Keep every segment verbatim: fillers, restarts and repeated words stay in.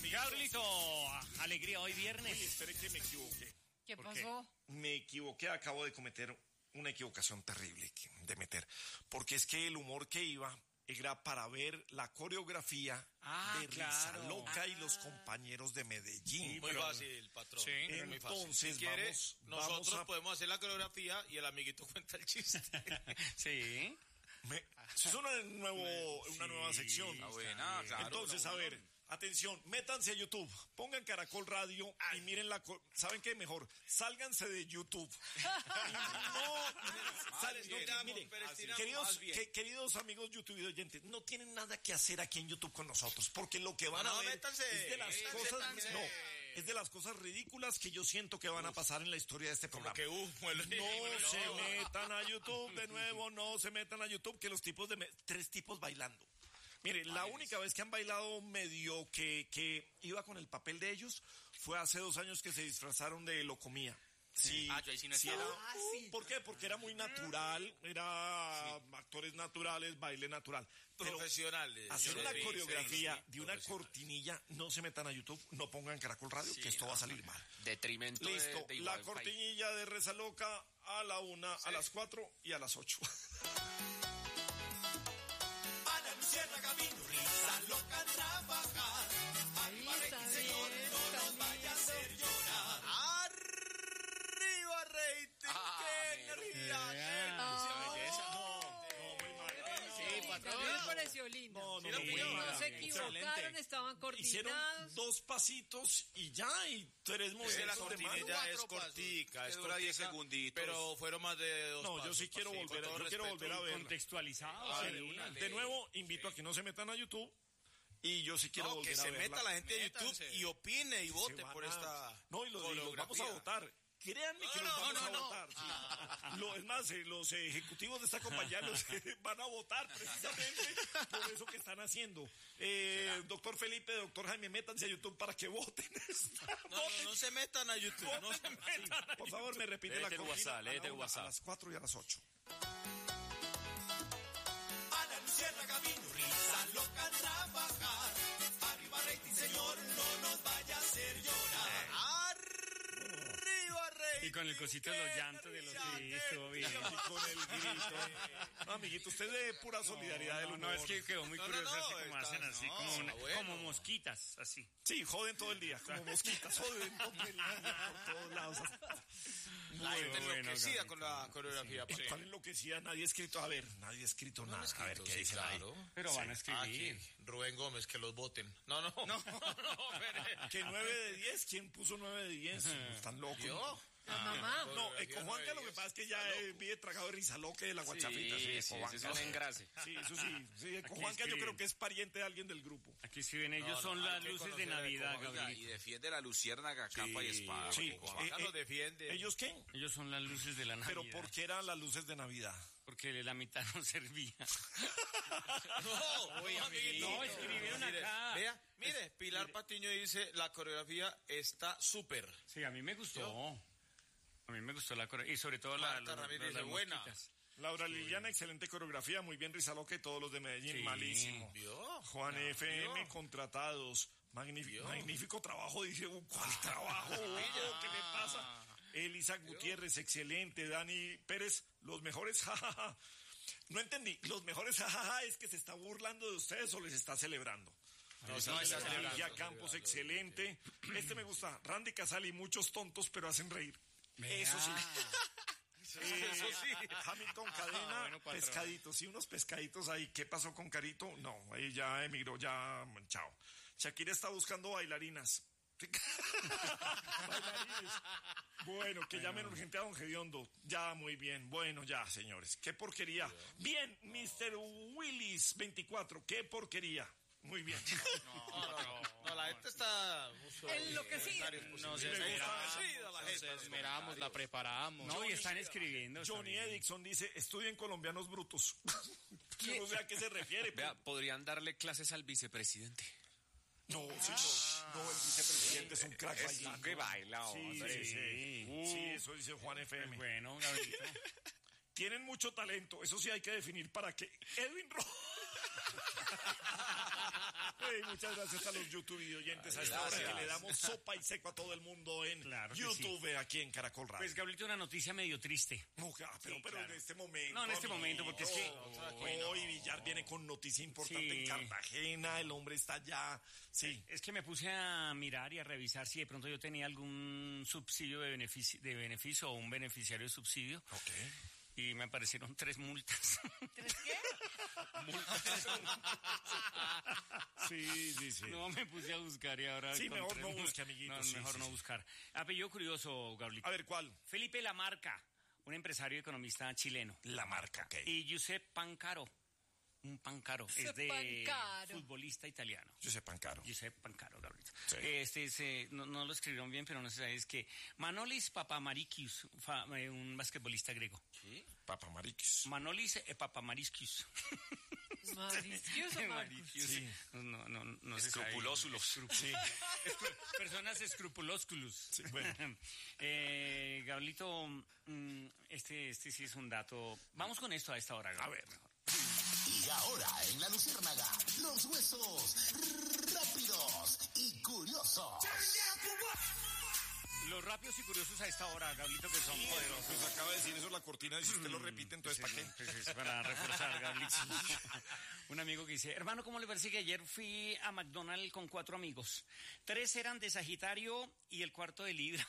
Gabrielito, alegría hoy viernes. Uy, espere que me equivoqué. ¿Qué pasó? Qué? Me equivoqué, acabo de cometer una equivocación terrible de meter. Porque es que el humor que iba era para ver la coreografía ah, de claro. Risa Loca ah. y los compañeros de Medellín. Muy pero, fácil, patrón. Sí, es muy fácil. Entonces, si quiere, vamos, nosotros vamos a... podemos hacer la coreografía y el amiguito cuenta el chiste. Sí. Me... Eso es una, nuevo, una sí, nueva sección. Ah, buena, claro, Entonces, a ver, atención, métanse a YouTube, pongan Caracol Radio Ay. y miren la... Co- ¿Saben qué? Mejor, sálganse de YouTube. no, salen, no, estiramos, miren, queridos, que, queridos amigos YouTube y oyentes, no tienen nada que hacer aquí en YouTube con nosotros, porque lo que van no, a no, ver métanse, es de las métanse, cosas... métanse. No, es de las cosas ridículas que yo siento que van Uf. a pasar en la historia de este programa. Que, uh, bueno, no bueno. se metan a YouTube de nuevo, no se metan a YouTube, que los tipos de... Me- tres tipos bailando. Mire, Ay, la única vez que han bailado medio que, que iba con el papel de ellos fue hace dos años que se disfrazaron de Locomía. Sí, ah, yo ahí sí no sí era, ah, sí. ¿Por qué? Porque era muy natural, era sí. actores naturales, baile natural. Pero profesionales. Hacer una sí, coreografía sí, sí, de una cortinilla, no se metan a YouTube, no pongan Caracol Radio, sí, que esto no, va a salir mal. Detrimento Listo, de, de la cortinilla de Risa Loca a la una, sí. a las cuatro y a las ocho. Cierra camino, Risa Loca a trabajar. Arriba rating, señor, no nos vaya a hacer llorar. Arriba rating, ah, qué energía, qué belleza. No, no, muy mal. Sí, patrón. Me pareció lindo. No, no, no, sí, no, no se equivocaron, excelente. Estaban coordinados. Hicieron dos pasitos y ya, y tres movimientos la cortinilla es cortica, es dura diez segunditos. Pero fueron más de dos No, pasos, yo sí quiero sí, volver, yo quiero volver a ver. Contextualizado. Ah, sí. de, de nuevo, invito sí. a que no se metan a YouTube. Y yo sí quiero no, volver que a se verla. meta la gente de YouTube Métanse. y opine y vote por a... esta No, y los, y los vamos a votar. Créanme no, que los no, vamos no, a no. votar. Sí. Ah. Lo, es más, eh, los ejecutivos de esta compañía los van a votar precisamente por eso que están haciendo. Eh, doctor Felipe, doctor Jaime, métanse a YouTube para que voten. No, no, no se metan a YouTube. No se metan sí. a Por favor, me repite léete la cortina. Léete WhatsApp. A las cuatro y a las ocho. Ana Lucierna Camino, Risa Loca a trabajar. Arriba rating, señor, no nos vaya a hacer llorar. Arriba rating. Y con el cosito de los llantos de los sí, estuvo bien. Y con el grito. No, amiguito, usted es de pura solidaridad no, del humor. No, es que quedó muy no, curioso no, no, así como estás, hacen así, no, como, una, bueno. como mosquitas, así. Sí, joden todo el día, como mosquitas, joden todo el día por todos lados. La gente bueno, enloquecida bueno, con la coreografía. Sí. ¿Cuál enloquecida? Nadie ha escrito, a ver, nadie ha escrito no nada. Escrito, a ver, ¿qué sí, dicen claro. ahí? Pero sí. van a escribir. Ah, Rubén Gómez, que los voten. No, no, no, no, no que nueve de diez, ¿quién puso nueve de diez? Están locos. ¿Yo? La mamá. No, Ecojuanca lo que pasa es que ya eh, vive tragado de Risa Loca de la guachafita. Sí, sí, eso es un engrase. Sí, eso sí. sí Ecojuanca yo creo que es pariente de alguien del grupo. Aquí escriben, ellos no, son no, las luces de Navidad, Gabriel. Y defiende la luciérnaga, sí, capa y espada. Sí, Ecojuanca eh, los defiende. ¿Ellos qué? Ellos son las luces de la Navidad. ¿Pero por qué eran las luces de Navidad? Porque la mitad no servía. no, oye, amiguito. No, escribieron acá. Vea, mire, Pilar Patiño dice, la coreografía está súper. Sí, a mí me gustó. ¿Yo? A mí me gustó la coreografía. Y sobre todo la, la, la, la, la buena. Laura Liliana, excelente coreografía, muy bien Risa Loca y todos los de Medellín, sí, malísimo. ¿Vio? Juan no, F M, ¿vio? Magnífico, magnífico, magnífico trabajo, dice, ¿cuál trabajo? ¿Qué me pasa? Elisa Gutiérrez, excelente. Dani Pérez, los mejores, jajaja. No entendí, los mejores, jajaja, es que se está burlando de ustedes o les está celebrando. No, no, no está celebrando. Ya Campos, excelente. Este me gusta, Randy Casali, muchos tontos, pero hacen reír. Eso sí. Eh, Eso sí. Hamilton Cadena, ah, bueno, pescaditos, sí, unos pescaditos ahí. ¿Qué pasó con Carito? No, ahí ya emigró, ya, chao. Shakira está buscando bailarinas. Bailarines. Bueno, que llamen urgente a Don Gediondo. Ya, muy bien. Bueno, ya, señores. Qué porquería. Bien, mister Willis veinticuatro, qué porquería. Muy bien. No, no, no, no, la gente está enloquecida. Nos esmeramos, la preparamos. No, y están escribiendo. Johnny Edison dice, estudien colombianos brutos. Yo no sé a qué se refiere. Vea, podrían darle clases al vicepresidente. No, señor. No, el vicepresidente es un crack es bailando. que baila, sí, hombre. Sí, sí. Uh, sí, eso dice Juan F M. Bueno, Gabrielito. Tienen mucho talento, eso sí hay que definir para qué. Edwin Rojas. Hey, muchas gracias a los YouTube y oyentes a esta hora que le damos sopa y seco a todo el mundo en claro YouTube, sí. Aquí en Caracol Radio. Pues, Gabrielito, una noticia medio triste. No, ah, pero, sí, pero claro. En este momento. No, en este amigo. momento, porque es que... Oh, bueno. Hoy Villar viene con noticia importante sí. En Cartagena, el hombre está allá. Sí. Es que me puse a mirar y a revisar si de pronto yo tenía algún subsidio de beneficio, de beneficio o un beneficiario de subsidio. Ok. Y me aparecieron tres multas. ¿Tres qué? Multas. Sí, sí, sí. No, me puse a buscar y ahora... Sí, mejor no busque, amiguito. No, sí, mejor sí, no sí. buscar. Apellido curioso, Gabrielito. A ver, ¿cuál? Felipe Lamarca, un empresario y economista chileno. Lamarca, ok. Y Giuseppe Pancaro. Un Pancaro, es de Pancaro. futbolista italiano. Giuseppe Pancaro. Giuseppe Pancaro, Gabrielito. Sí. Este es, eh, no, no lo escribieron bien, pero no sé, es que Manolis Papamarikius, fa, eh, un basquetbolista griego. ¿Sí? Papamarikius. Manolis eh, Papamarikius. Marisquios o Marcus. Sí. No, no, no, no Escrupulósulos. Sí. Personas escrupulósculos. Sí, bueno. eh, Gabrielito, mm, este, este sí es un dato. Vamos con esto a esta hora, Gabriel. A ver, mejor. Y ahora en La Luciérnaga, los huesos rápidos y curiosos. Los rápidos y curiosos a esta hora, Gabrielito, que son poderosos. Pues acaba de decir eso la cortina, y si usted lo repite, entonces Pues ¿para eso, qué? pues es para reforzar, Gabrielito. Un amigo que dice, hermano, ¿cómo le parece que ayer fui a McDonald's con cuatro amigos? Tres eran de Sagitario y el cuarto de Libra.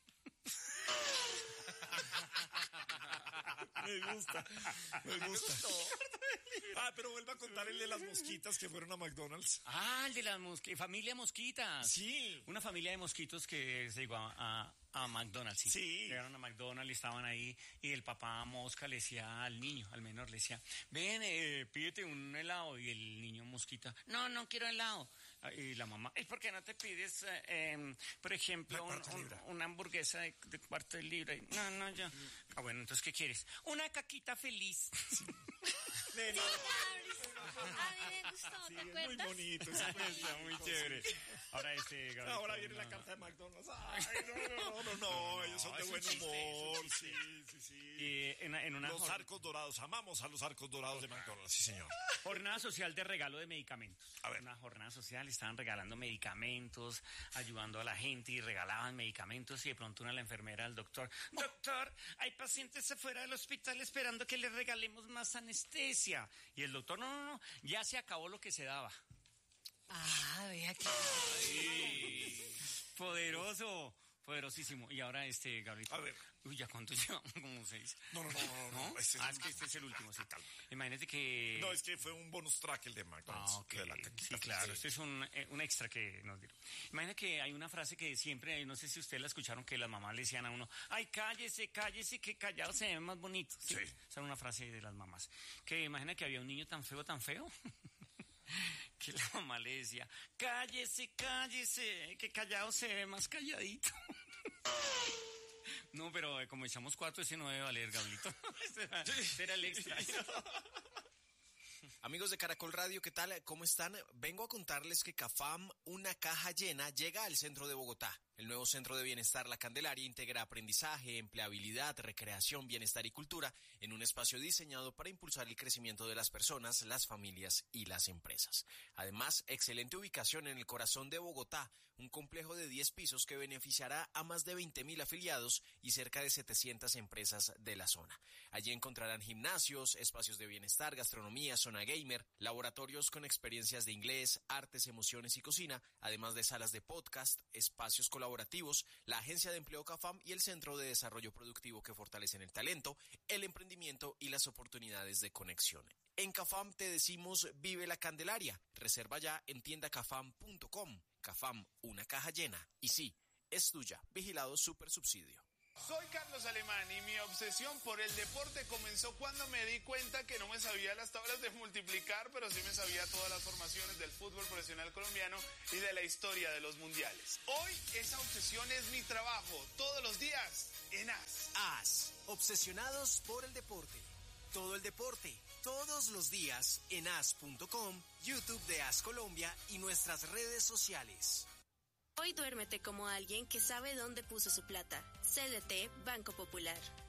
Me gusta, me gusta. Ah, pero vuelva a contar el de las mosquitas que fueron a McDonald's. Ah, el de la mosquitas, familia mosquitas. Sí. Una familia de mosquitos que se llegó a, a, a McDonald's. Sí. Sí. Llegaron a McDonald's y estaban ahí y el papá mosca le decía al niño, al menor, le decía, ven, eh, pídete un helado. Y el niño mosquita, no, no quiero helado. Y la mamá, ¿y por qué no te pides, eh, eh, por ejemplo, un, un, una hamburguesa de, de cuarto de libra? Y, no, no, yo. Ah, bueno, entonces, ¿qué quieres? Una caquita feliz. Sí. Sí, a mí me gustó, Sí, ¿te es acuerdas? muy bonito. Es Está muy chévere. Ahora este, Gabriel, Ahora viene no. la carta de McDonald's. Ay, no, no, no, no, ellos son de es un buen chiste, humor. es un chiste. Sí, sí, sí. Y en, en una Los jor- arcos dorados, amamos a los arcos dorados de McDonald's, sí, señor. jornada social de regalo de medicamentos. A ver. Una jornada social, estaban regalando medicamentos, ayudando a la gente y regalaban medicamentos y de pronto una la enfermera al doctor, doctor, hay pacientes afuera del hospital esperando que les regalemos más anestesia. Y el doctor, no, no, no, ya se acabó lo que se daba. Ah, ve aquí. Poderoso, poderosísimo. Y ahora este, Gabriel. A ver. Uy, ¿ya cuánto llevamos? Como seis. No, no, no, no, no. ¿No? Ese Ah, es es que este es el último, sí. Imagínate que... No, es que fue un bonus track el de McDonald's. Ah, ok. De la caquita. Sí, claro, este es un, eh, un extra que nos dieron. Imagina que hay una frase que siempre, no sé si ustedes la escucharon, que las mamás le decían a uno, ay, cállese, cállese, que callado se ve más bonito. Sí. Sí. Esa era una frase de las mamás. Que imagina que había un niño tan feo, tan feo, que la mamá le decía, cállese, cállese, que callado se ve más calladito. No, pero eh, como echamos cuatro, ese no debe valer, Gablito. Ese era, ese era el extra. Amigos de Caracol Radio, ¿qué tal? ¿Cómo están? Vengo a contarles que CAFAM, una caja llena, llega al centro de Bogotá. El nuevo Centro de Bienestar La Candelaria integra aprendizaje, empleabilidad, recreación, bienestar y cultura en un espacio diseñado para impulsar el crecimiento de las personas, las familias y las empresas. Además, excelente ubicación en el corazón de Bogotá, un complejo de diez pisos que beneficiará a más de veinte mil afiliados y cerca de setecientas empresas de la zona. Allí encontrarán gimnasios, espacios de bienestar, gastronomía, zona gamer, laboratorios con experiencias de inglés, artes, emociones y cocina, además de salas de podcast, espacios colaborativos, la agencia de empleo CAFAM y el Centro de Desarrollo Productivo que fortalecen el talento, el emprendimiento y las oportunidades de conexión. En CAFAM te decimos vive la Candelaria. Reserva ya en tienda cafam punto com. CAFAM, una caja llena. Y sí, es tuya. Vigilado Super Subsidio. Soy Carlos Alemán y mi obsesión por el deporte comenzó cuando me di cuenta que no me sabía las tablas de multiplicar, pero sí me sabía todas las formaciones del fútbol profesional colombiano y de la historia de los mundiales. Hoy esa obsesión es mi trabajo, todos los días en A S. A S, obsesionados por el deporte. Todo el deporte, todos los días en A S punto com, YouTube de A S Colombia y nuestras redes sociales. Hoy duérmete como alguien que sabe dónde puso su plata. C D T Banco Popular.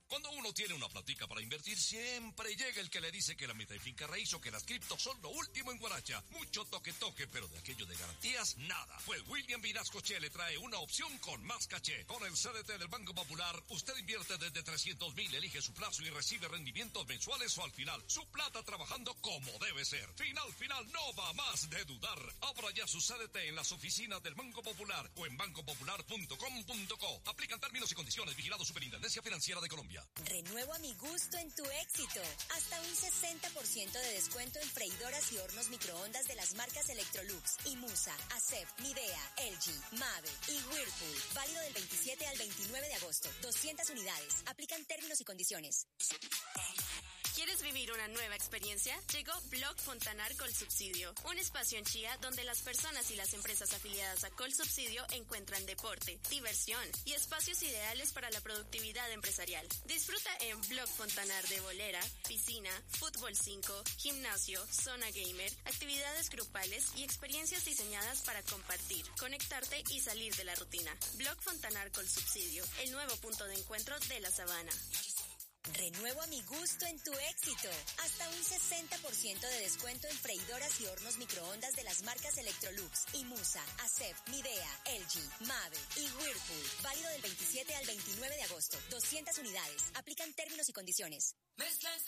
Cuando uno tiene una platica para invertir, siempre llega el que le dice que la meta de finca raíz o que las criptos son lo último en Guaracha. Mucho toque toque, pero de aquello de garantías, nada. Pues William Vinasco Che le trae una opción con más caché. Con el C D T del Banco Popular, usted invierte desde trescientos mil, elige su plazo y recibe rendimientos mensuales o al final. Su plata trabajando como debe ser. Final, final, no va más de dudar. Abra ya su C D T en las oficinas del Banco Popular o en banco popular punto com punto co. Aplican términos y condiciones. Vigilado Superintendencia Financiera de Colombia. Renuevo a mi gusto en tu éxito. Hasta un sesenta por ciento de descuento en freidoras y hornos microondas de las marcas Electrolux, Imusa, Acep, Nivea, L G, Mave y Whirlpool. Válido del veintisiete al veintinueve de agosto. doscientas unidades. Aplican términos y condiciones. ¿Quieres vivir una nueva experiencia? Llegó Blog Fontanar Colsubsidio, un espacio en Chía donde las personas y las empresas afiliadas a Colsubsidio encuentran deporte, diversión y espacios ideales para la productividad empresarial. Disfruta en Blog Fontanar de bolera, piscina, fútbol cinco, gimnasio, zona gamer, actividades grupales y experiencias diseñadas para compartir, conectarte y salir de la rutina. Blog Fontanar Colsubsidio, el nuevo punto de encuentro de la Sabana. Renuevo a mi gusto en tu éxito. Hasta un sesenta por ciento de descuento en freidoras y hornos microondas de las marcas Electrolux, Imusa, Acep, Nivea, L G, Mave y Whirlpool. Válido del veintisiete al veintinueve de agosto. doscientas unidades. Aplican términos y condiciones. Mezcla